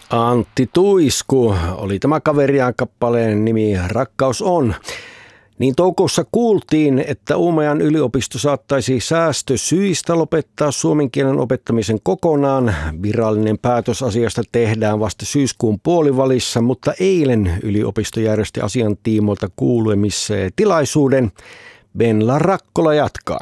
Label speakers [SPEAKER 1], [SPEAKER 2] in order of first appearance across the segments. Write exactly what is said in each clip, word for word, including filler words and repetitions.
[SPEAKER 1] Antti Tuisku oli tämä kaveriaan kappaleen nimi Rakkaus on. Niin toukossa kuultiin, että Uumajan yliopisto saattaisi säästösyistä lopettaa suomen kielen opettamisen kokonaan. Virallinen päätös asiasta tehdään vasta syyskuun puolivälissa, mutta eilen yliopisto järjesti asian tiimoilta kuulemistilaisuuden. Venla Rakkola jatkaa.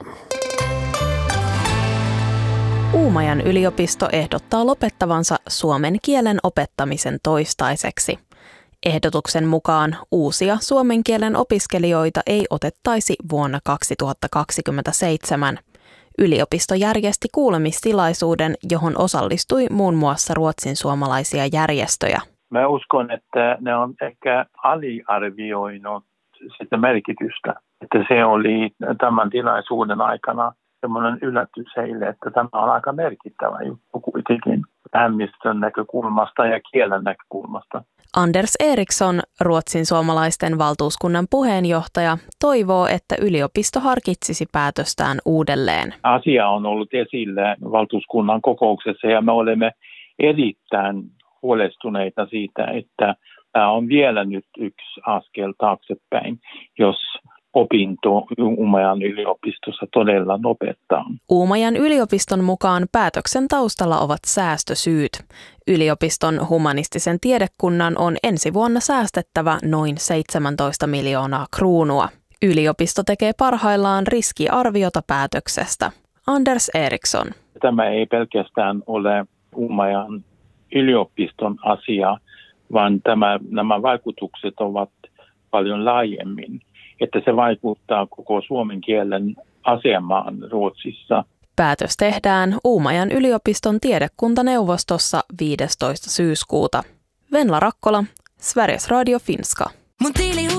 [SPEAKER 2] Uumajan yliopisto ehdottaa lopettavansa suomen kielen opettamisen toistaiseksi. Ehdotuksen mukaan uusia suomen kielen opiskelijoita ei otettaisi vuonna kaksituhattakaksikymmentäseitsemän. Yliopisto järjesti kuulemistilaisuuden, johon osallistui muun muassa ruotsin suomalaisia järjestöjä.
[SPEAKER 3] Mä uskon, että ne on ehkä aliarvioinut sitä merkitystä. Että se oli tämän tilaisuuden aikana semmoinen yllätys heille, että tämä on aika merkittävä juttu kuitenkin vähemmistön näkökulmasta ja kielen näkökulmasta.
[SPEAKER 2] Anders Eriksson, ruotsin suomalaisten valtuuskunnan puheenjohtaja, toivoo, että yliopisto harkitsisi päätöstään uudelleen.
[SPEAKER 3] Asia on ollut esillä valtuuskunnan kokouksessa ja me olemme erittäin huolestuneita siitä, että tämä on vielä nyt yksi askel taaksepäin, jos opinto Uumajan yliopistossa todella lopettaa.
[SPEAKER 2] Uumajan yliopiston mukaan päätöksen taustalla ovat säästösyyt. Yliopiston humanistisen tiedekunnan on ensi vuonna säästettävä noin seitsemäntoista miljoonaa kruunua. Yliopisto tekee parhaillaan riskiarviota päätöksestä. Anders Eriksson.
[SPEAKER 3] Tämä ei pelkästään ole Uumajan yliopiston asia, vaan tämä, nämä vaikutukset ovat paljon laajemmin. Että se vaikuttaa koko suomen kielen asemaan Ruotsissa.
[SPEAKER 2] Päätös tehdään Uumajan yliopiston tiedekuntaneuvostossa viidestoista syyskuuta. Venla Rakkola, Sveriges Radio Finska.